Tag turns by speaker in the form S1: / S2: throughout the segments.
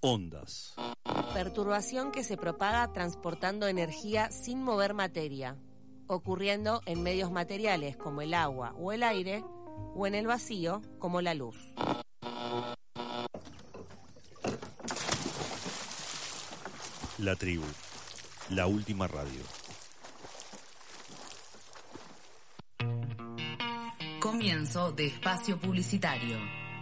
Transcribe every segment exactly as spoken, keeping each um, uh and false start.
S1: Ondas.
S2: Perturbación que se propaga transportando energía sin mover materia, ocurriendo en medios materiales como el agua o el aire, o en el vacío como la luz.
S1: La tribu, la última radio.
S3: Comienzo de espacio publicitario.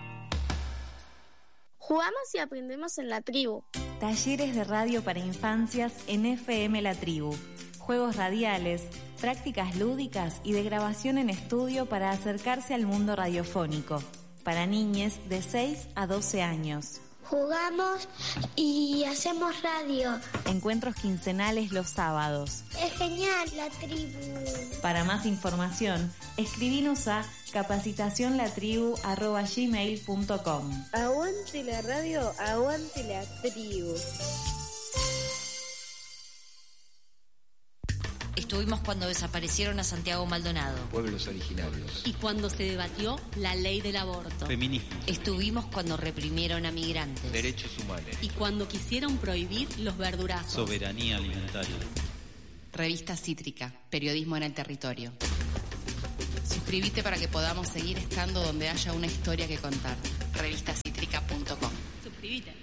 S4: Jugamos y aprendemos en la tribu.
S5: Talleres de radio para infancias en F M La Tribu. Juegos radiales, prácticas lúdicas y de grabación en estudio para acercarse al mundo radiofónico. Para niñes de seis a doce años.
S4: Jugamos y hacemos radio.
S5: Encuentros quincenales los sábados.
S4: Es genial la tribu.
S5: Para más información, escribinos a capacitacionlatribu arroba gmail punto com.
S6: Aguante la radio, aguante la tribu.
S7: Estuvimos cuando desaparecieron a Santiago Maldonado.
S8: Pueblos originarios.
S7: Y cuando se debatió la ley del aborto.
S8: Feminismo.
S7: Estuvimos cuando reprimieron a migrantes.
S8: Derechos humanos.
S7: Y cuando quisieron prohibir los verdurazos.
S8: Soberanía alimentaria.
S7: Revista Cítrica, periodismo en el territorio. Suscríbete para que podamos seguir estando donde haya una historia que contar. revista cítrica punto com. Suscríbete.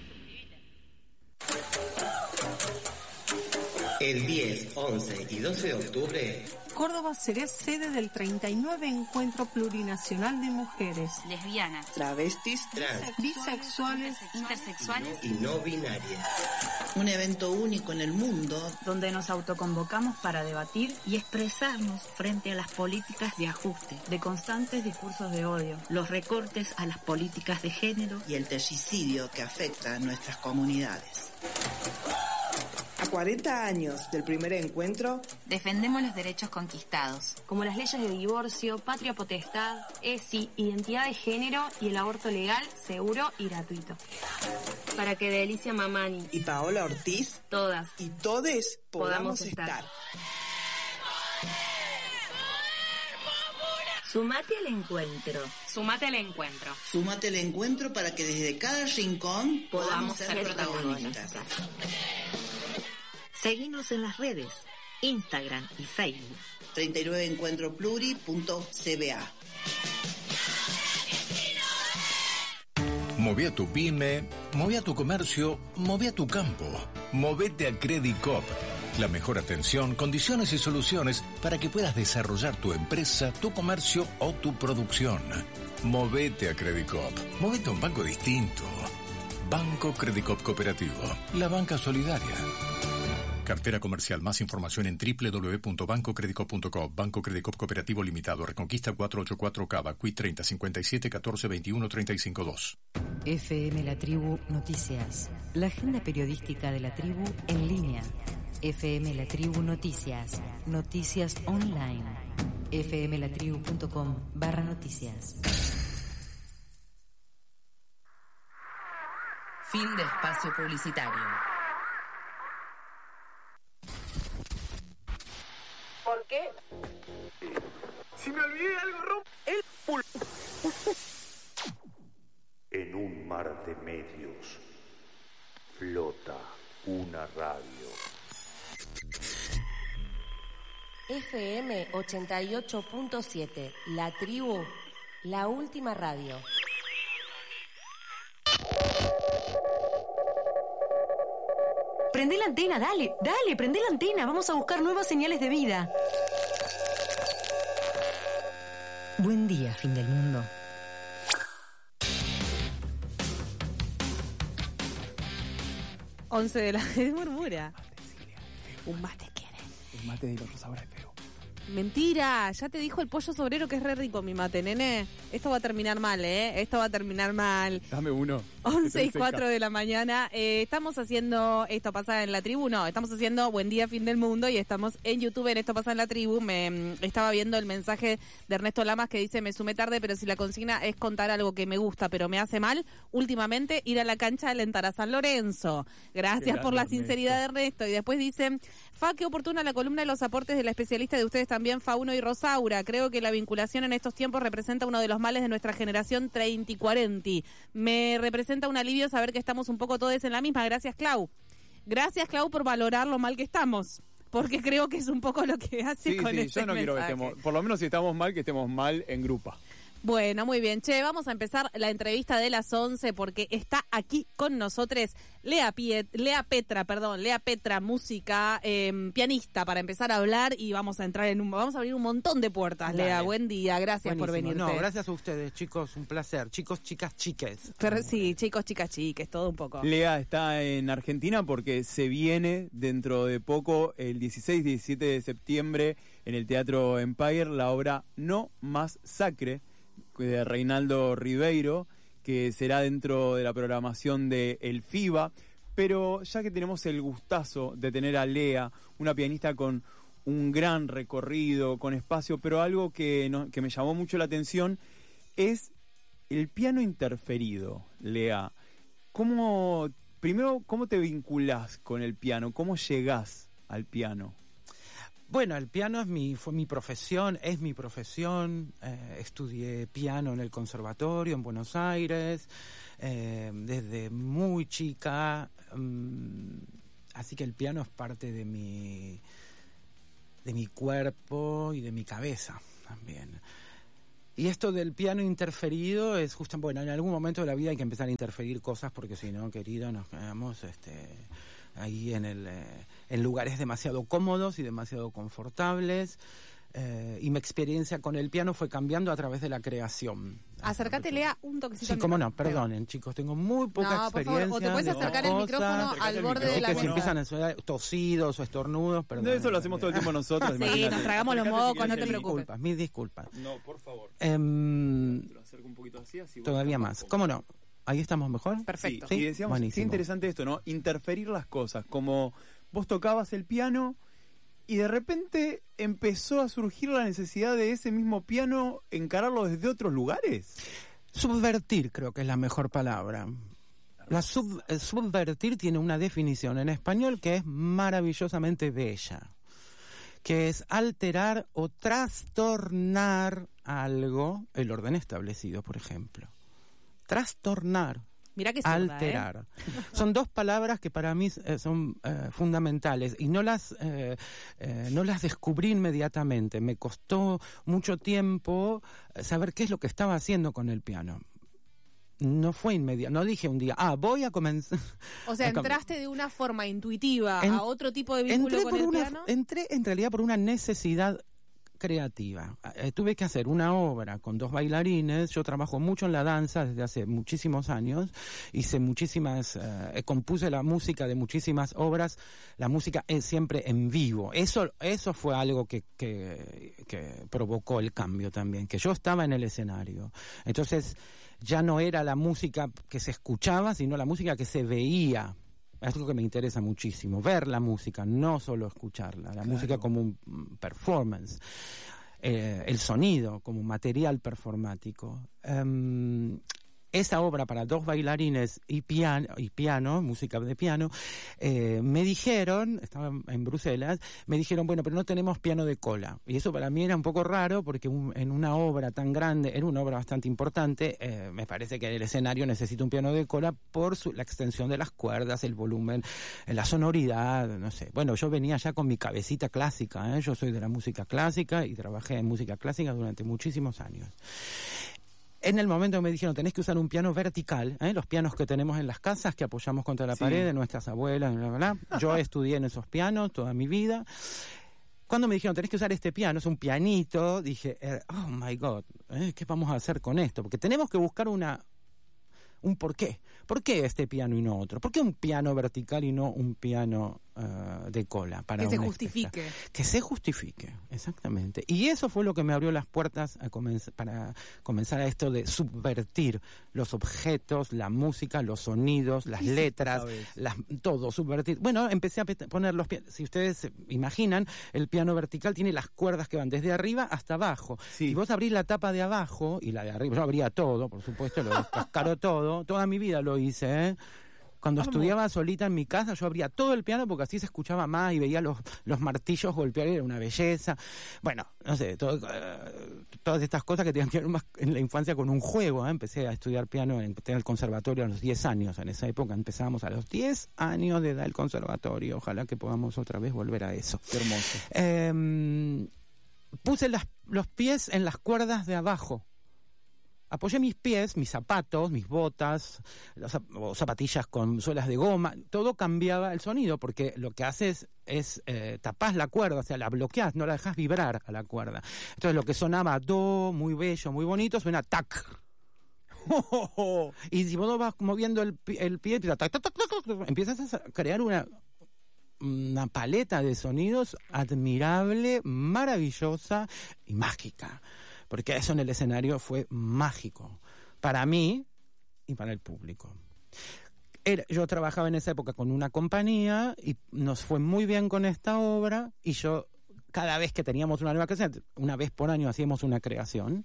S9: El diez, once y doce de octubre,
S10: Córdoba será sede del treinta y nueve Encuentro Plurinacional de Mujeres,
S7: Lesbianas,
S9: travestis, trans,
S10: bisexuales,
S7: intersexuales
S9: y no binarias.
S11: Un evento único en el mundo
S12: donde nos autoconvocamos para debatir y expresarnos frente a las políticas de ajuste, de constantes discursos de odio, los recortes a las políticas de género
S11: y el terricidio que afecta a nuestras comunidades.
S13: A cuarenta años del primer encuentro,
S14: defendemos los derechos conquistados,
S15: como las leyes de divorcio, patria potestad, E S I, identidad de género y el aborto legal, seguro y gratuito. Para que Delicia Mamani
S13: y Paola Ortiz,
S15: todas
S13: y todes podamos, podamos estar. estar.
S12: Sumate al encuentro.
S14: Sumate al encuentro.
S11: Sumate al encuentro para que desde cada rincón podamos, podamos ser, ser protagonistas. protagonistas.
S12: Seguinos en las redes, Instagram y Facebook.
S11: treinta y nueve encuentro pluri punto c b a.
S16: Moví a tu pyme, moví a tu comercio, moví a tu campo. Movete a Credicop. La mejor atención, condiciones y soluciones para que puedas desarrollar tu empresa, tu comercio o tu producción. Movete a Credicop. Movete a un banco distinto. Banco Credicop Cooperativo. La banca solidaria. Cartera comercial. Más información en doble u doble u doble u punto banco credicop punto com. Banco Credicop Cooperativo Limitado. Reconquista cuatrocientos ochenta y cuatro Cava. Q I treinta cincuenta y siete catorce veintiuno treinta y cinco dos.
S3: F M La Tribu Noticias. La agenda periodística de la tribu en línea. F M La Tribu Noticias. Noticias online. fmlatribu punto com barra noticias. Fin de espacio publicitario.
S6: ¿Por qué?
S17: Si me olvidé algo, romp el pul...
S18: En un mar de medios flota una radio.
S2: F M ochenta y ocho punto siete, La Tribu, la última radio.
S15: Prende la antena, dale, dale, prende la antena, vamos a buscar nuevas señales de vida.
S3: Buen día, fin del mundo.
S6: once de la... Es murmura. Un mate quiere.
S19: Un mate de los sabores feo.
S6: Mentira, ya te dijo el pollo sobrero que es re rico mi mate, nene. Esto va a terminar mal, ¿eh? Esto va a terminar mal.
S19: Dame uno.
S6: once y cuatro de la mañana. Eh, estamos haciendo Esto pasa en la tribu. No, estamos haciendo Buen día, fin del mundo. Y estamos en YouTube en Esto pasa en la tribu. Me mm, estaba viendo el mensaje de Ernesto Lamas que dice: me sumé tarde, pero si la consigna es contar algo que me gusta, pero me hace mal, últimamente ir a la cancha a alentar a San Lorenzo. Gracias por la sinceridad de Ernesto. Y después dice: Fa, qué oportuna la columna de los aportes de la especialista de ustedes también, Fauno y Rosaura. Creo que la vinculación en estos tiempos representa uno de los los males de nuestra generación treinta y cuarenta. Me representa un alivio saber que estamos un poco todos en la misma. Gracias, Clau. Gracias, Clau, por valorar lo mal que estamos. Porque creo que es un poco lo que hace
S19: sí,
S6: con
S19: sí,
S6: ese
S19: yo no
S6: mensaje.
S19: quiero que estemos, por lo menos si estamos mal, que estemos mal en grupa.
S6: Bueno, muy bien. Che, vamos a empezar la entrevista de las once porque está aquí con nosotros Lea, Piet, Lea Petra, perdón, Lea Petra, música, eh, pianista, para empezar a hablar y vamos a entrar en un, vamos a abrir un montón de puertas.
S20: Dale.
S6: Lea, buen día, gracias
S20: Buenísimo.
S6: por venirte.
S20: No, gracias a ustedes, chicos, un placer. Chicos, chicas, chiques.
S6: Pero sí, chicos, chicas, chiques, todo un poco.
S19: Lea está en Argentina porque se viene dentro de poco, el dieciséis y diecisiete de septiembre, en el Teatro Empire, la obra No Más Sacre, de Reinaldo Ribeiro, que será dentro de la programación de El FIBA. Pero ya que tenemos el gustazo de tener a Lea, una pianista con un gran recorrido, con espacio, pero algo que, no, que me llamó mucho la atención es el piano interferido, Lea. ¿Cómo, primero, cómo te vinculás con el piano? ¿Cómo llegás al piano?
S20: Bueno, el piano es mi, fue mi profesión, es mi profesión. Eh, estudié piano en el conservatorio en Buenos Aires, eh, desde muy chica. Um, así que el piano es parte de mi, de mi cuerpo y de mi cabeza también. Y esto del piano interferido es justo, bueno, en algún momento de la vida hay que empezar a interferir cosas porque si no, querido, nos quedamos este, ahí en, el, eh, en lugares demasiado cómodos y demasiado confortables. Eh, y mi experiencia con el piano fue cambiando a través de la creación.
S6: Acércate, Lea, un toquecito.
S20: Sí, cómo no, perdonen, chicos, tengo muy poca
S6: no,
S20: experiencia.
S6: Por favor, o te puedes acercar el micrófono al borde de la
S20: que
S6: mesa.
S20: si empiezan a sonar tosidos o estornudos, perdón.
S19: No, eso lo hacemos todo el tiempo nosotros.
S6: Sí, nos tragamos los mocos, no te preocupes.
S20: Disculpas, mis disculpas.
S19: No, por favor.
S20: Eh,
S19: te lo acerco un poquito así, así
S20: todavía más. ¿Cómo no? ¿Ahí estamos mejor?
S6: Perfecto.
S19: Sí, y decíamos, qué interesante esto, ¿no? Interferir las cosas, como vos tocabas el piano y de repente empezó a surgir la necesidad de ese mismo piano encararlo desde otros lugares.
S20: Subvertir, creo que es la mejor palabra. La sub, subvertir tiene una definición en español que es maravillosamente bella, que es alterar o trastornar algo, el orden establecido, por ejemplo. Trastornar.
S6: Mirá que zurda,
S20: alterar.
S6: ¿eh?
S20: Son dos palabras que para mí eh, son eh, fundamentales y no las eh, eh, no las descubrí inmediatamente. Me costó mucho tiempo saber qué es lo que estaba haciendo con el piano. No fue inmediato, no dije un día, ah, voy a comenzar.
S6: O sea, entraste de una forma intuitiva
S20: en,
S6: a otro tipo de vínculo con el
S20: una,
S6: piano.
S20: Entré en realidad por una necesidad creativa. Eh, tuve que hacer una obra con dos bailarines. Yo trabajo mucho en la danza desde hace muchísimos años. Hice muchísimas, eh, compuse la música de muchísimas obras. La música es siempre en vivo. Eso, eso fue algo que, que, que provocó el cambio también, que yo estaba en el escenario. Entonces, ya no era la música que se escuchaba, sino la música que se veía. Es algo que me interesa muchísimo, ver la música, no solo escucharla, la claro. música como un performance, eh, el sonido como material performático. Um, esa obra para dos bailarines y piano, y piano música de piano, eh, me dijeron, estaba en Bruselas, me dijeron, bueno, pero no tenemos piano de cola. Y eso para mí era un poco raro porque un, en una obra tan grande, era una obra bastante importante, eh, me parece que el escenario necesita un piano de cola por su, la extensión de las cuerdas, el volumen, la sonoridad, no sé. Bueno, yo venía ya con mi cabecita clásica, ¿eh? Yo soy de la música clásica y trabajé en música clásica durante muchísimos años. En el momento me dijeron, tenés que usar un piano vertical, ¿eh? Los pianos que tenemos en las casas, que apoyamos contra la sí. pared de nuestras abuelas, bla, bla, bla. Yo estudié en esos pianos toda mi vida. Cuando me dijeron, tenés que usar este piano, es un pianito, dije, oh my God, ¿eh? ¿Qué vamos a hacer con esto? Porque tenemos que buscar una un porqué. ¿Por qué este piano y no otro? ¿Por qué un piano vertical y no un piano uh, de cola? Para
S6: que se justifique.
S20: Que se justifique, exactamente. Y eso fue lo que me abrió las puertas a comenz- para comenzar a esto de subvertir los objetos, la música, los sonidos, las sí, letras, las, todo, subvertir. Bueno, empecé a pe- poner los pianos. Si ustedes imaginan, el piano vertical tiene las cuerdas que van desde arriba hasta abajo. Sí. Si vos abrís la tapa de abajo y la de arriba, yo abría todo, por supuesto, lo descascaro todo. Toda mi vida lo hice, ¿eh? Cuando
S6: ¿Cómo?
S20: estudiaba solita en mi casa, yo abría todo el piano porque así se escuchaba más y veía los, los martillos golpear, era una belleza. Bueno, no sé, todo, uh, todas estas cosas que tenían que ver más en la infancia con un juego. ¿eh? Empecé a estudiar piano en, en el conservatorio a los diez años. En esa época empezábamos a los diez años de edad el conservatorio. Ojalá que podamos otra vez volver a eso.
S19: Qué hermoso.
S20: Eh, puse las, los pies en las cuerdas de abajo. Apoyé mis pies, mis zapatos, mis botas, los, o zapatillas con suelas de goma, todo cambiaba el sonido, porque lo que haces es eh, tapás la cuerda, o sea, la bloqueás, no la dejás vibrar a la cuerda. Entonces lo que sonaba do, muy bello, muy bonito, suena tac. Y si vos vas moviendo el, el pie, empieza tac, tac, tac, tac, empiezas a crear una, una paleta de sonidos admirable, maravillosa y mágica. Porque eso en el escenario fue mágico, para mí y para el público. Era, yo trabajaba en esa época con una compañía y nos fue muy bien con esta obra, y yo, cada vez que teníamos una nueva creación, una vez por año hacíamos una creación,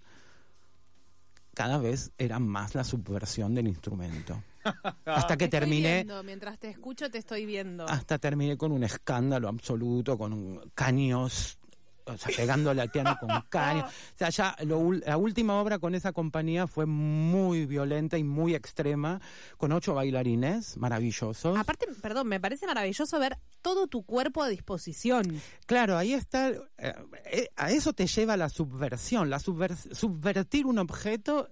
S20: cada vez era más la subversión del instrumento. Hasta que
S6: te
S20: terminé...
S6: Estoy viendo, mientras te escucho te estoy viendo.
S20: Hasta terminé con un escándalo absoluto, con un, caños... O sea, pegándole al piano con caña. O sea, ya lo, la última obra con esa compañía fue muy violenta y muy extrema, con ocho bailarines maravillosos.
S6: Aparte, perdón, me parece maravilloso ver todo tu cuerpo a disposición.
S20: Claro, ahí está, eh, eh, a eso te lleva la subversión, la subver, subvertir un objeto,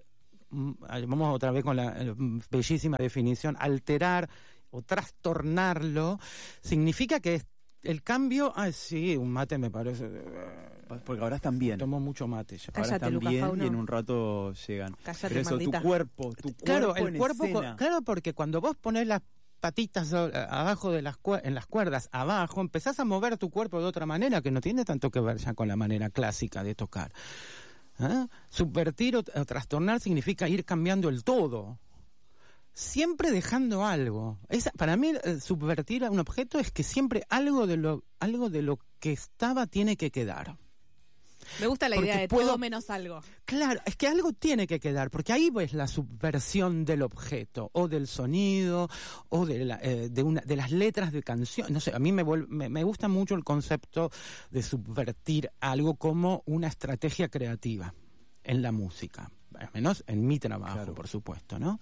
S20: vamos otra vez con la eh, bellísima definición, alterar o trastornarlo, significa que es el cambio, ah, sí, un mate me parece.
S19: Porque ahora están bien.
S20: Tomo mucho mate ya.
S19: Ahora
S6: Cállate,
S19: están
S6: Lucas
S19: bien
S6: Fauno.
S19: Y en un rato llegan.
S6: Cállate,
S19: Pero eso,
S6: maldita.
S19: tu cuerpo, tu
S20: Claro,
S19: cuerpo
S20: el
S19: en
S20: cuerpo,
S19: escena.
S20: claro, porque cuando vos pones las patitas abajo de las cu- en las cuerdas, abajo, empezás a mover tu cuerpo de otra manera que no tiene tanto que ver ya con la manera clásica de tocar. ¿Eh? Subvertir o, o trastornar significa ir cambiando el todo. Siempre dejando algo. Es, para mí, eh, subvertir a un objeto es que siempre algo de lo algo de lo que estaba tiene que quedar.
S6: Me gusta la
S20: Porque
S6: idea de
S20: puedo-
S6: todo menos algo.
S20: Claro, es que algo tiene que quedar, porque ahí ves la subversión del objeto, o del sonido, o de, la, eh, de, una, de las letras de canción. No sé, a mí me, vuelve, me, me gusta mucho el concepto de subvertir algo como una estrategia creativa en la música. Al menos en mi trabajo, claro. Por supuesto, ¿no?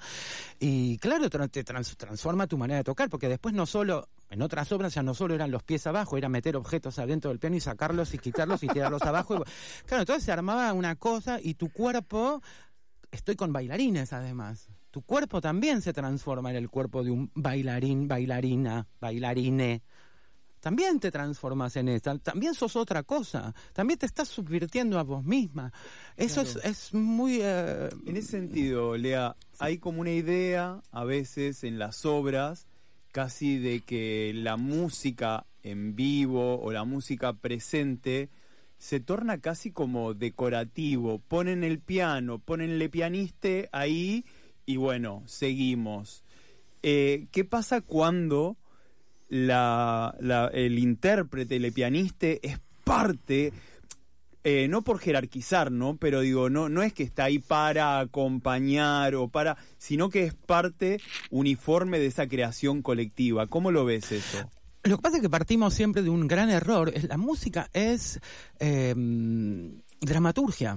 S20: Y claro, tra- te trans- transforma tu manera de tocar, porque después no solo, en otras obras ya no solo eran los pies abajo, era meter objetos adentro del piano y sacarlos y quitarlos y tirarlos abajo. Y, claro, entonces se armaba una cosa y tu cuerpo, estoy con bailarines además, tu cuerpo también se transforma en el cuerpo de un bailarín, bailarina, bailarine. También te transformas en esta, también sos otra cosa, también te estás subvirtiendo a vos misma. Eso claro. es, es muy... Eh...
S19: En ese sentido, Lea, hay como una idea a veces en las obras casi de que la música en vivo o la música presente se torna casi como decorativo. Ponen el piano, ponen el pianiste ahí y bueno, seguimos. Eh, ¿Qué pasa cuando... La, la, el intérprete, el pianista es parte, eh, no por jerarquizar, ¿no? Pero digo, no, no es que está ahí para acompañar o para, sino que es parte uniforme de esa creación colectiva. ¿Cómo lo ves eso?
S20: Lo que pasa es que partimos siempre de un gran error. La música es eh, dramaturgia.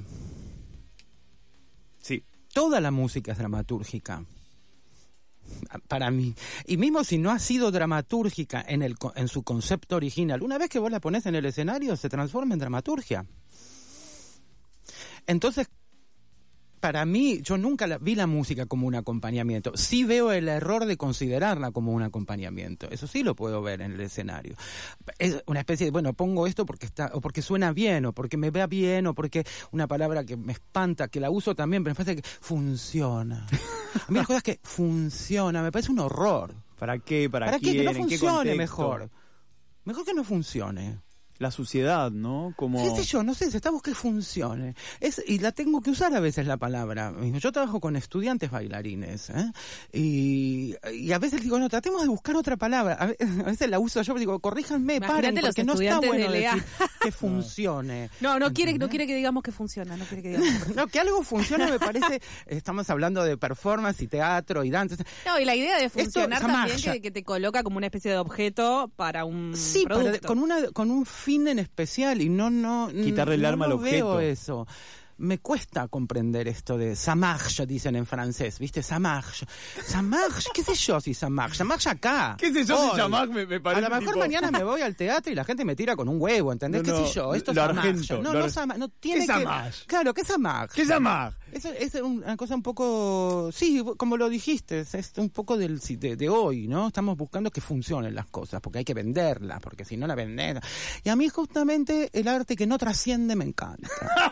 S19: Sí.
S20: Toda la música es dramatúrgica. Para mí, y mismo si no ha sido dramatúrgica en, el, en su concepto original, una vez que vos la pones en el escenario se transforma en dramaturgia. Entonces, para mí, yo nunca la, vi la música como un acompañamiento. Sí veo el error de considerarla como un acompañamiento. Eso sí lo puedo ver en el escenario. Es una especie de, bueno, pongo esto porque está, o porque suena bien, o porque me vea bien, o porque una palabra que me espanta, que la uso también, pero me parece que funciona. A mí las cosas que funciona, me parece un horror.
S19: ¿Para qué? ¿Para,
S20: ¿Para
S19: quién?
S20: qué? Que no
S19: ¿En qué
S20: funcione
S19: contexto?
S20: mejor. Mejor que no funcione.
S19: la suciedad, ¿no? Como...
S20: ¿Qué sé yo? No sé, necesitamos que funcione. Es, y la tengo que usar a veces la palabra. Yo trabajo con estudiantes bailarines, ¿eh? Y, y a veces digo, no, tratemos de buscar otra palabra. A veces, a veces la uso yo, digo, corríjanme, paren, porque no está bueno de decir que funcione.
S6: No, no quiere, no quiere que digamos que funciona, no quiere que digamos que funciona.
S20: No, que algo funcione me parece, estamos hablando de performance y teatro y danza.
S6: No, y la idea de funcionar Esto, también que, que te coloca como una especie de objeto para un
S20: sí,
S6: producto.
S20: Pero con, una, con un fin en especial y no no
S19: quitarle el
S20: no
S19: arma al objeto.
S20: Veo eso. Me cuesta comprender esto de ça marche, dicen en francés, ¿viste? Ça marche. Ça marche, qué sé yo si ça marche. Ça marche acá.
S19: ¿Qué sé yo
S20: hoy.
S19: si ça marche? Me, me parece
S20: A lo mejor
S19: tipo...
S20: mañana me voy al teatro y la gente me tira con un huevo, ¿entendés?
S19: No, no,
S20: ¿Qué sé yo? Esto
S19: lo
S20: es
S19: argento,
S20: No,
S19: lo
S20: no,
S19: ar...
S20: ça, no tiene
S19: ¿Qué
S20: que...
S19: ça marche?
S20: Claro, ¿qué ça marche?
S19: ¿Qué ça marche?
S20: Es, es una cosa un poco... Sí, como lo dijiste, es un poco del, de, de hoy, ¿no? Estamos buscando que funcionen las cosas, porque hay que venderlas, porque si no la vendés... Y a mí justamente el arte que no trasciende me encanta.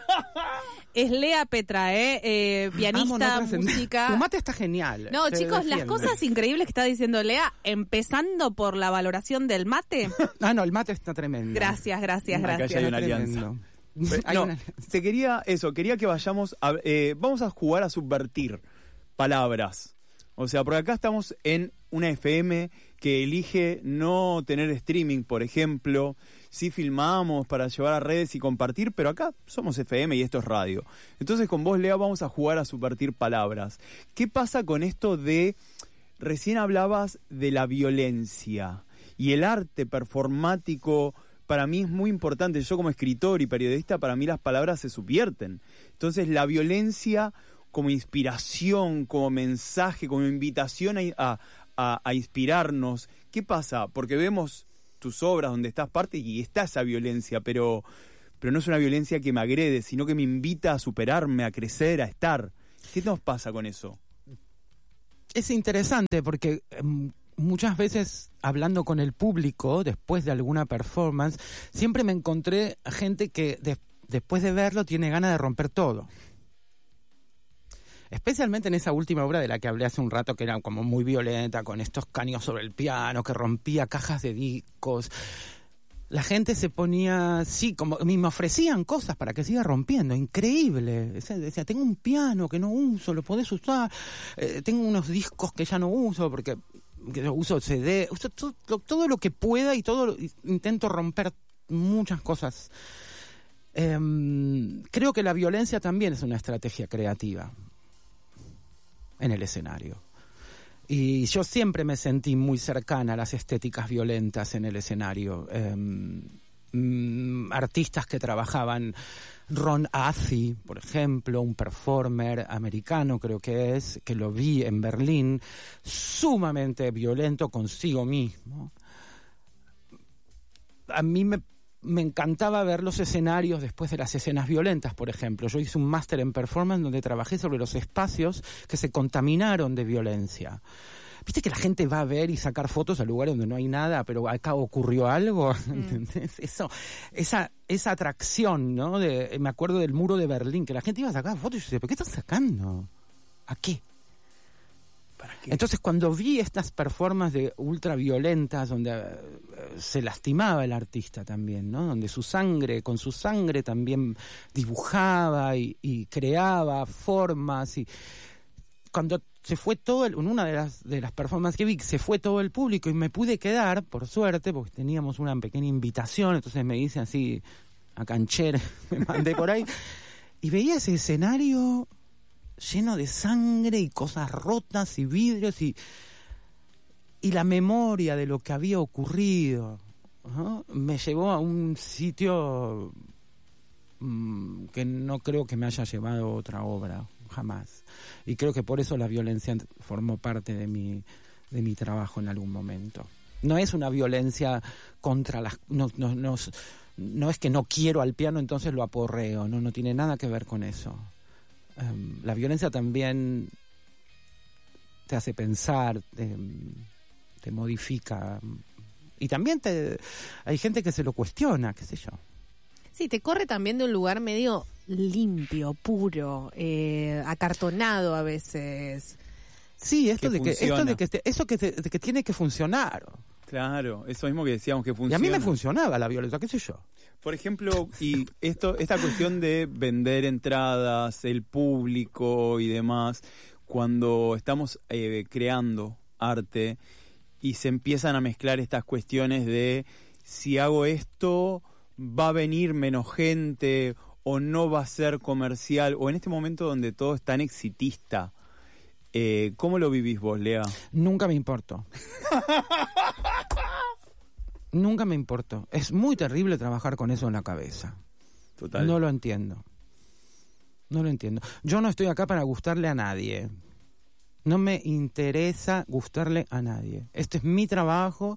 S6: Es Lea Petra, ¿eh? eh pianista,
S20: Amo, no
S6: música.
S20: Tu mate está genial.
S6: No, chicos,
S20: defiende.
S6: Las cosas increíbles que está diciendo Lea, empezando por la valoración del mate.
S20: Ah, no, el mate está tremendo.
S6: Gracias, gracias,
S19: Acá
S6: gracias.
S19: ya hay una alianza. No, se quería eso, quería que vayamos a, eh, vamos a jugar a subvertir palabras. O sea, porque acá estamos en una F M que elige no tener streaming, por ejemplo. Sí filmamos para llevar a redes y compartir, pero acá somos F M y esto es radio. Entonces con vos, Lea, vamos a jugar a subvertir palabras. ¿Qué pasa con esto de... Recién hablabas de la violencia y el arte performático... Para mí es muy importante. Yo como escritor y periodista, para mí las palabras se subvierten. Entonces la violencia como inspiración, como mensaje, como invitación a, a, a inspirarnos. ¿Qué pasa? Porque vemos tus obras donde estás parte y está esa violencia, pero, pero no es una violencia que me agrede, sino que me invita a superarme, a crecer, a estar. ¿Qué nos pasa con eso?
S20: Es interesante porque... Um... muchas veces hablando con el público después de alguna performance, siempre me encontré gente que de, después de verlo tiene ganas de romper todo. Especialmente en esa última obra de la que hablé hace un rato, que era como muy violenta, con estos caños sobre el piano, que rompía cajas de discos. La gente se ponía, sí, como me ofrecían cosas para que siga rompiendo, increíble. Decía, tengo un piano que no uso, lo podés usar. Eh, tengo unos discos que ya no uso porque... que uso C D, uso todo, todo lo que pueda y todo intento romper muchas cosas. Eh, creo que la violencia también es una estrategia creativa en el escenario. Y yo siempre me sentí muy cercana a las estéticas violentas en el escenario. Eh, mm, artistas que trabajaban... Ron Azi, por ejemplo, un performer americano creo que es, que lo vi en Berlín, sumamente violento consigo mismo. A mí me, me encantaba ver los escenarios después de las escenas violentas, por ejemplo. Yo hice un máster en performance donde trabajé sobre los espacios que se contaminaron de violencia. Viste que la gente va a ver y sacar fotos a lugares donde no hay nada, pero acá ocurrió algo, ¿entendés? Mm. Eso, esa, esa atracción, ¿no? De, me acuerdo del muro de Berlín, que la gente iba a sacar fotos y yo decía, ¿pero qué están sacando? ¿A qué? ¿Para qué? Entonces cuando vi estas performances de ultraviolentas donde uh, se lastimaba el artista también, ¿no? Donde su sangre, con su sangre también dibujaba y, y creaba formas y cuando se fue todo, el, en una de las, de las performances que vi, se fue todo el público y me pude quedar, por suerte, porque teníamos una pequeña invitación, entonces me dicen así, a cancher, me mandé por ahí, y veía ese escenario lleno de sangre y cosas rotas y vidrios y, y la memoria de lo que había ocurrido, ¿no? Me llevó a un sitio mmm, que no creo que me haya llevado otra obra, jamás. Y creo que por eso la violencia formó parte de mi, de mi trabajo en algún momento. No es una violencia contra las... No, no, no, no es que no quiero al piano, entonces lo aporreo. No, no tiene nada que ver con eso. Um, la violencia también te hace pensar, te, te modifica. Y también te, hay gente que se lo cuestiona, qué sé yo.
S6: Sí, te corre también de un lugar medio limpio, puro, eh, acartonado a veces.
S20: Sí, esto que de que esto de que este, eso que, te, de que tiene que funcionar.
S19: Claro, eso mismo que decíamos que funciona.
S20: Y a mí me funcionaba la Violeta, qué sé yo.
S19: Por ejemplo, y esto, esta cuestión de vender entradas, el público y demás, cuando estamos eh, creando arte y se empiezan a mezclar estas cuestiones de si hago esto, va a venir menos gente o no va a ser comercial, o en este momento donde todo es tan exitista. Eh, ¿Cómo lo vivís vos, Lea?
S20: Nunca me importó. Nunca me importó. Es muy terrible trabajar con eso en la cabeza.
S19: Total.
S20: No lo entiendo. No lo entiendo. Yo no estoy acá para gustarle a nadie. No me interesa gustarle a nadie. Este es mi trabajo.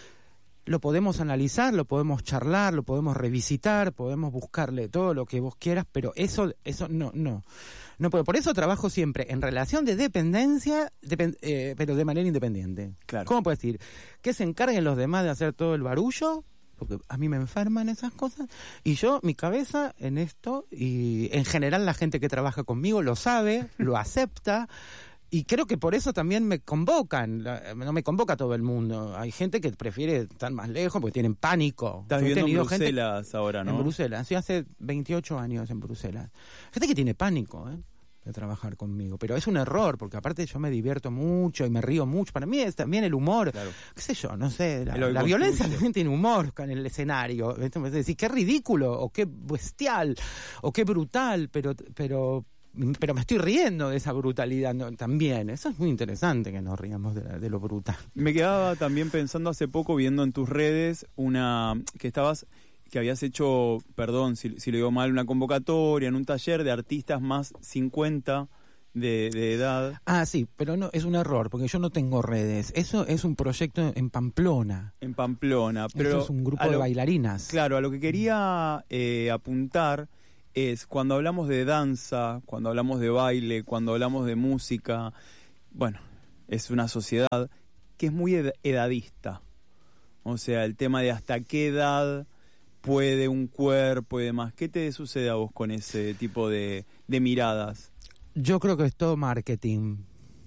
S20: Lo podemos analizar, lo podemos charlar, lo podemos revisitar, podemos buscarle todo lo que vos quieras, pero eso, eso no, no. No puedo. Por eso trabajo siempre en relación de dependencia, depend, eh, pero de manera independiente.
S19: Claro.
S20: ¿Cómo puedo decir? Que se encarguen los demás de hacer todo el barullo, porque a mí me enferman esas cosas, y yo, mi cabeza en esto, y en general la gente que trabaja conmigo lo sabe, lo acepta. Y creo que por eso también me convocan. No me convoca todo el mundo. Hay gente que prefiere estar más lejos porque tienen pánico.
S19: Estás
S20: Yo he
S19: viviendo en
S20: tenido
S19: Bruselas
S20: gente,
S19: ahora, ¿no?
S20: En Bruselas, sí, hace veintiocho años en Bruselas. Gente que tiene pánico, ¿eh? De trabajar conmigo. Pero es un error, porque aparte yo me divierto mucho y me río mucho. Para mí es también el humor. Claro. ¿Qué sé yo? No sé. La, la violencia también tiene humor en el escenario. Es decir, qué ridículo, o qué bestial, o qué brutal, pero... pero pero me estoy riendo de esa brutalidad, ¿no? También. Eso es muy interesante, que nos riamos de, la, de lo brutal.
S19: Me quedaba también pensando hace poco, viendo en tus redes, una que estabas, que habías hecho, perdón si, si lo digo mal, una convocatoria en un taller de artistas más cincuenta de, de edad.
S20: Ah, sí, pero no, es un error, porque yo no tengo redes. Eso es un proyecto en Pamplona.
S19: En Pamplona. Pero
S20: eso es un grupo lo, de bailarinas.
S19: Claro, a lo que quería eh, apuntar... es cuando hablamos de danza, cuando hablamos de baile, cuando hablamos de música, bueno, es una sociedad que es muy ed- edadista. O sea, el tema de hasta qué edad puede un cuerpo y demás. ¿Qué te sucede a vos con ese tipo de, de miradas?
S20: Yo creo que es todo marketing.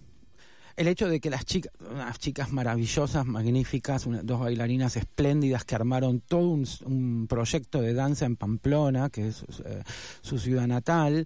S20: El hecho de que las chicas, unas chicas maravillosas, magníficas, una, dos bailarinas espléndidas que armaron todo un, un proyecto de danza en Pamplona, que es eh, su ciudad natal,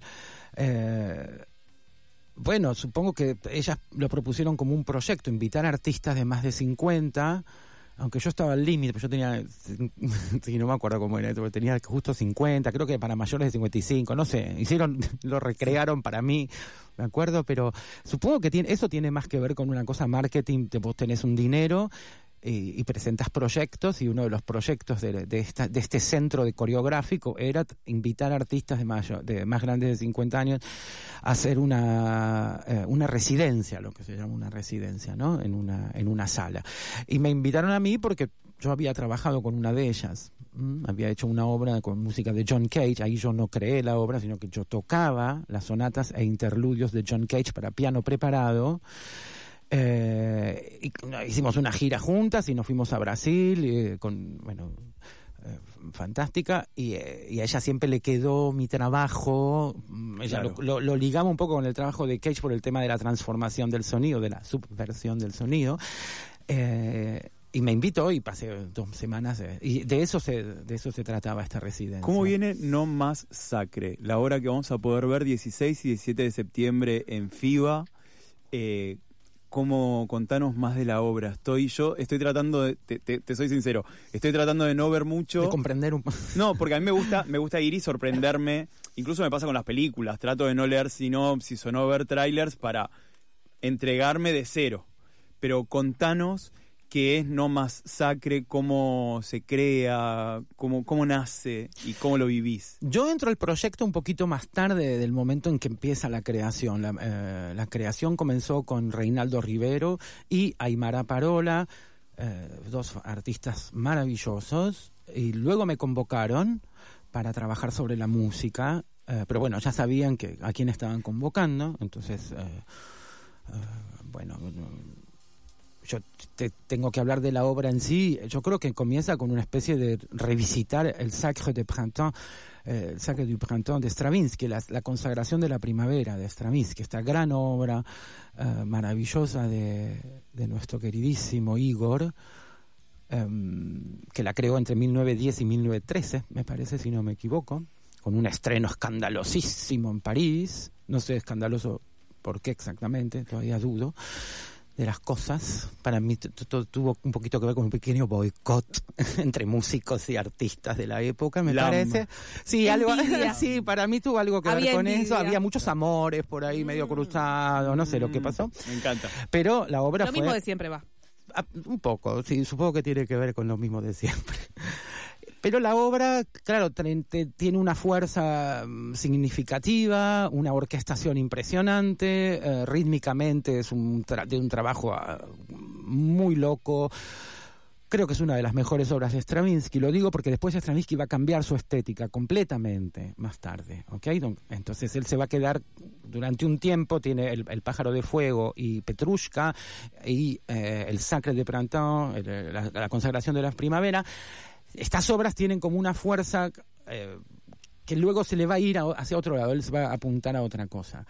S20: eh, bueno, supongo que ellas lo propusieron como un proyecto, invitar artistas de más de cincuenta, aunque yo estaba al límite, pues yo tenía, sí, no me acuerdo cómo era, tenía justo cincuenta, creo que para mayores de cincuenta y cinco, no sé, hicieron, lo recrearon para mí, me acuerdo, pero supongo que tiene, eso tiene más que ver con una cosa marketing, te, vos tenés un dinero y, y presentas proyectos, y uno de los proyectos de, de, esta, de este centro de coreográfico era invitar artistas de, mayor, de más grandes de cincuenta años a hacer una, eh, una residencia, lo que se llama una residencia, ¿no? En una, en una sala. Y me invitaron a mí porque yo había trabajado con una de ellas. ¿Mm? Había hecho una obra con música de John Cage. Ahí yo no creé la obra, sino que yo tocaba las sonatas e interludios de John Cage para piano preparado. Eh, y hicimos una gira juntas y nos fuimos a Brasil eh, con, bueno, eh, fantástica, y, eh, y a ella siempre le quedó mi trabajo. Ella claro. lo, lo, lo ligaba un poco con el trabajo de Cage por el tema de la transformación del sonido, de la subversión del sonido. Eh, y me invitó y pasé dos semanas eh, y de eso se de eso se trataba esta residencia.
S19: ¿Cómo viene No Más Sacre? La obra que vamos a poder ver dieciséis y diecisiete de septiembre en FIBA. Eh, ¿Cómo? Contanos más de la obra. Estoy yo, estoy tratando de, te, te, te soy sincero, estoy tratando de no ver mucho.
S20: De comprender un
S19: No, porque a mí me gusta, me gusta ir y sorprenderme. Incluso me pasa con las películas. Trato de no leer sinopsis o no ver trailers para entregarme de cero. Pero contanos qué es No Más Sacre, cómo se crea, cómo, cómo nace y cómo lo vivís.
S20: Yo entro al proyecto un poquito más tarde del momento en que empieza la creación. La, eh, la creación comenzó con Reinaldo Rivero y Aymara Parola, eh, dos artistas maravillosos, y luego me convocaron para trabajar sobre la música, eh, pero bueno, ya sabían que a quién estaban convocando, entonces, eh, eh, bueno... Yo te tengo que hablar de la obra en sí. Yo creo que comienza con una especie de revisitar el Sacre de Printemps, eh, el Sacre du Printemps de Stravinsky, la, la consagración de la primavera de Stravinsky, esta gran obra eh, maravillosa de, de nuestro queridísimo Igor, um, que la creó entre mil novecientos diez y mil novecientos trece, me parece, si no me equivoco, con un estreno escandalosísimo en París. No sé escandaloso por qué exactamente, todavía dudo de las cosas. Para mí t- t- tuvo un poquito que ver con un pequeño boicot entre músicos y artistas de la época, me
S19: Lam.
S20: parece. Sí, algo,
S6: Envidia.
S20: sí, para mí tuvo algo que
S6: Había
S20: ver con
S6: envidia.
S20: eso. Había muchos amores por ahí,
S6: Mm.
S20: medio cruzados, no sé lo que pasó.
S19: Me encanta.
S20: Pero la obra
S6: Lo
S20: fue...
S6: mismo de siempre va.
S20: Ah, un poco, sí, supongo que tiene que ver con lo mismo de siempre. Pero la obra, claro, tre- te- tiene una fuerza mm, significativa, una orquestación impresionante, eh, rítmicamente es un, tra- de un trabajo ah, muy loco. Creo que es una de las mejores obras de Stravinsky. Lo digo porque después Stravinsky va a cambiar su estética completamente más tarde, ¿ok? Don- Entonces él se va a quedar durante un tiempo, tiene el, el Pájaro de Fuego y Petrushka y eh, el Sacre de Printemps, el- la, la consagración de la primavera. Estas obras tienen como una fuerza eh, que luego se le va a ir a- hacia otro lado, él se va a apuntar a otra cosa.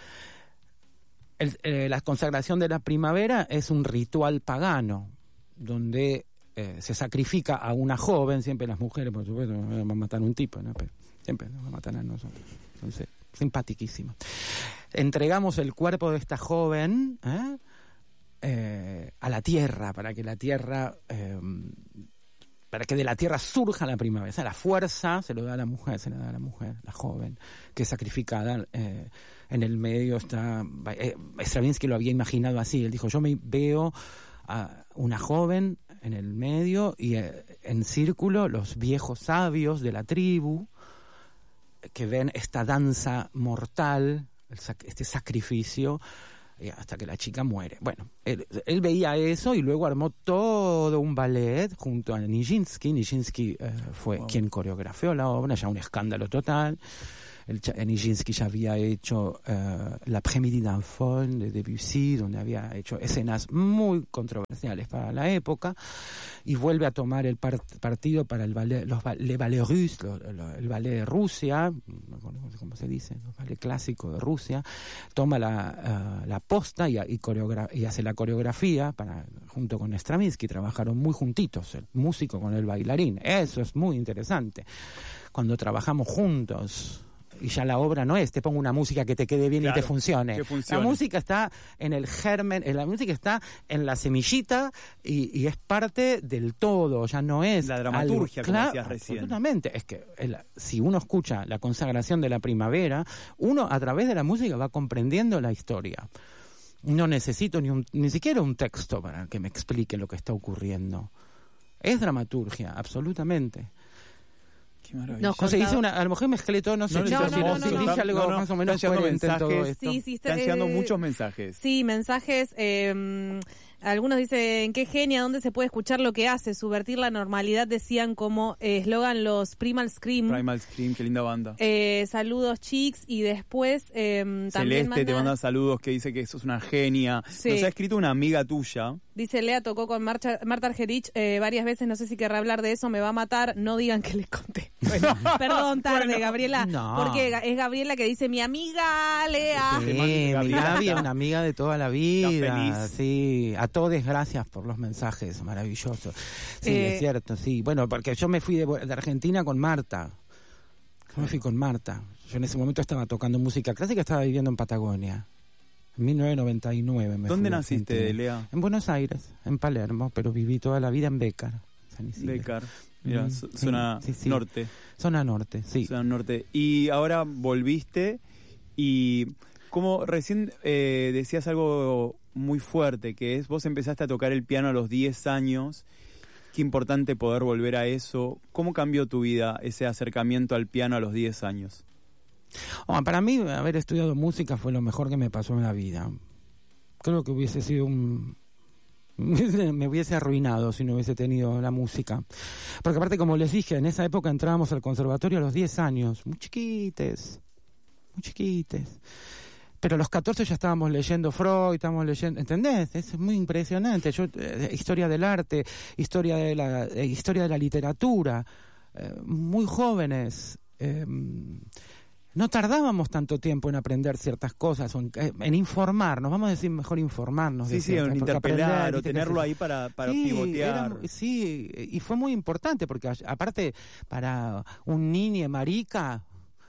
S20: El- eh, la consagración de la primavera es un ritual pagano, donde eh, se sacrifica a una joven, siempre las mujeres, por supuesto, no van a matar a un tipo, ¿no? Pero siempre nos van a matar a nosotros. Entonces, simpaticísimo. Entregamos el cuerpo de esta joven ¿eh? Eh, a la tierra, para que la tierra... Eh, para que de la tierra surja la primavera. O sea, la fuerza se lo da a la mujer, se le da a la mujer, la joven, que es sacrificada. Eh, en el medio está... Eh, Stravinsky lo había imaginado así. Él dijo, yo me veo a una joven en el medio y eh, en círculo los viejos sabios de la tribu que ven esta danza mortal, el sac- este sacrificio, hasta que la chica muere. Bueno, él, él veía eso y luego armó todo un ballet junto a Nijinsky. Nijinsky eh, fue wow. quien coreografió la obra, ya un escándalo total. El, Nijinsky ya había hecho uh, L'Après-midi d'un Faune de Debussy, donde había hecho escenas muy controversiales para la época, y vuelve a tomar el part, partido para el ballet, los les ballets russes, lo, lo, el ballet de Rusia, no sé cómo se dice, el ballet clásico de Rusia, toma la, uh, la posta y, y, y hace la coreografía para, junto con Stravinsky. Trabajaron muy juntitos, el músico con el bailarín. Eso es muy interesante. Cuando trabajamos juntos... Y ya la obra no es, te pongo una música que te quede bien claro, y te funcione.
S19: Que funcione.
S20: La música está en el germen, la música está en la semillita y, y es parte del todo, ya no es...
S19: La dramaturgia,
S20: algo,
S19: como
S20: claro,
S19: decías recién.
S20: Absolutamente. Es que el, si uno escucha la consagración de la primavera, uno a través de la música va comprendiendo la historia. No necesito ni, un, ni siquiera un texto para que me explique lo que está ocurriendo. Es dramaturgia, absolutamente. No, no sé, hice una, a lo mejor mezclé todo, no sé,
S6: no, no, no, no,
S20: si
S6: no,
S20: dije algo
S19: no, no,
S20: más o menos
S19: están
S20: coherente en todo esto.
S6: Sí, sí, está,
S19: están llegando
S6: eh,
S19: muchos mensajes.
S6: Sí, mensajes. Eh, algunos dicen, qué genia, ¿dónde se puede escuchar lo que hace? Subvertir la normalidad, decían como eslogan eh, los Primal Scream.
S19: Primal Scream, qué linda banda.
S6: Eh, saludos, chicks, y después eh, también
S19: Celeste
S6: mandan...
S19: te manda saludos, que dice que sos una genia.
S6: Sí.
S19: Nos ha escrito una amiga tuya.
S6: Dice, Lea tocó con Marcha, Marta Argerich eh, varias veces, no sé si querrá hablar de eso, me va a matar, no digan que les conté. Bueno, perdón, tarde, bueno, Gabriela,
S20: no.
S6: porque es Gabriela que dice, mi amiga Lea.
S20: Sí, mi Gaby, una amiga de toda la vida. Sí, a todos gracias por los mensajes, maravilloso. Sí, eh, es cierto, sí. Bueno, porque yo me fui de, de Argentina con Marta. Yo me fui con Marta. Yo en ese momento estaba tocando música clásica, estaba viviendo en Patagonia. En mil novecientos noventa y nueve me
S19: ¿Dónde
S20: fui
S19: naciste, Lea?
S20: En Buenos Aires, en Palermo, pero viví toda la vida en Bécar, San Isidro.
S19: Bécar, mira, mm, zona sí, sí, norte.
S20: Zona norte, sí.
S19: Zona norte. Y ahora volviste y como recién eh, decías algo muy fuerte, que es vos empezaste a tocar el piano a los diez años. Qué importante poder volver a eso. ¿Cómo cambió tu vida ese acercamiento al piano a los diez años?
S20: Oh, para mí, haber estudiado música fue lo mejor que me pasó en la vida. Creo que hubiese sido un... me hubiese arruinado si no hubiese tenido la música. Porque aparte, como les dije, en esa época entrábamos al conservatorio a los diez años. Muy chiquites. Muy chiquites. Pero a los catorce ya estábamos leyendo Freud, estábamos leyendo... ¿Entendés? Es muy impresionante. Yo, eh, historia del arte, historia de la, eh, historia de la literatura. Eh, muy jóvenes... Eh, no tardábamos tanto tiempo en aprender ciertas cosas, o en, en informarnos, vamos a decir mejor informarnos.
S19: Sí, sí, en interpelar o tenerlo ahí para, para
S20: sí,
S19: pivotear.
S20: Era, sí, y fue muy importante, porque aparte para un niño marica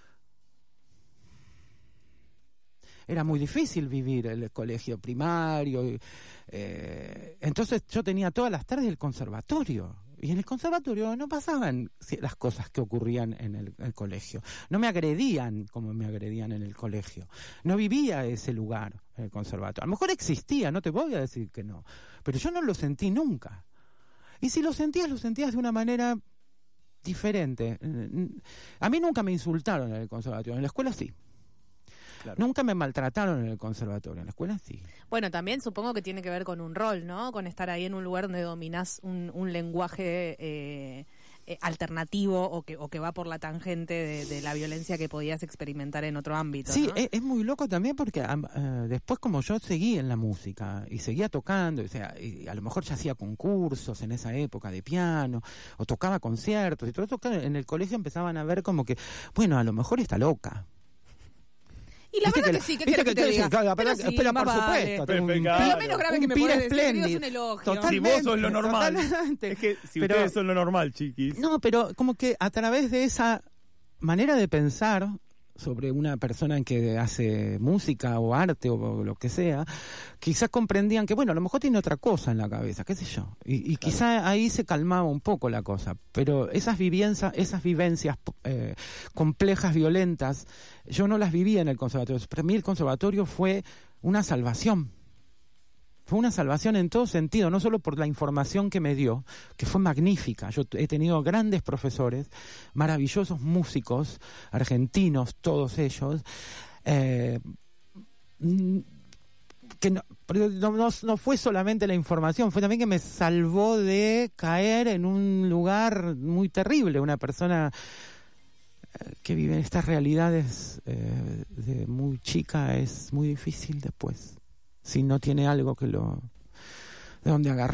S20: era muy difícil vivir el colegio primario. Eh, entonces yo tenía todas las tardes el conservatorio. Y en el conservatorio no pasaban las cosas que ocurrían en el, el colegio. No me agredían como me agredían en el colegio. No vivía ese lugar, el conservatorio. A lo mejor existía, no te voy a decir que no. Pero yo no lo sentí nunca. Y si lo sentías, lo sentías de una manera diferente. A mí nunca me insultaron en el conservatorio. En la escuela sí. Claro. Nunca me maltrataron en el conservatorio, en la escuela sí.
S6: Bueno, también supongo que tiene que ver con un rol, ¿no? Con estar ahí en un lugar donde dominás un, un lenguaje eh, eh, alternativo o que, o que va por la tangente de, de la violencia que podías experimentar en otro ámbito.
S20: Sí,
S6: ¿no?
S20: es, es muy loco también porque uh, después como yo seguí en la música y seguía tocando, o sea, y a lo mejor ya hacía concursos en esa época de piano o tocaba conciertos y todo eso, en el colegio empezaban a ver como que, bueno, a lo mejor está loca.
S6: Y la verdad que, que sí, ¿qué querés que, que te diga?
S20: Claro,
S6: pero
S20: sí, espera, por
S6: vale.
S20: supuesto. Un,
S6: claro. Lo menos grave que me podés decir es un elogio.
S19: Totalmente, si vos sos lo normal. Totalmente. Es que si pero, ustedes son lo normal, chiquis.
S20: No, pero como que a través de esa manera de pensar sobre una persona que hace música o arte o lo que sea, quizás comprendían que, bueno, a lo mejor tiene otra cosa en la cabeza, qué sé yo. Y, y quizás claro. ahí se calmaba un poco la cosa. Pero esas vivencias, esas vivencias eh, complejas, violentas, yo no las vivía en el conservatorio. Para mí el conservatorio fue una salvación. Fue una salvación en todo sentido, no solo por la información que me dio, que fue magnífica. Yo he tenido grandes profesores, maravillosos músicos, argentinos, todos ellos, eh, que no, no, no, no fue solamente la información, fue también que me salvó de caer en un lugar muy terrible, una persona que vive en estas realidades eh, de muy chica es muy difícil después. Si no tiene algo que lo de donde agarrar.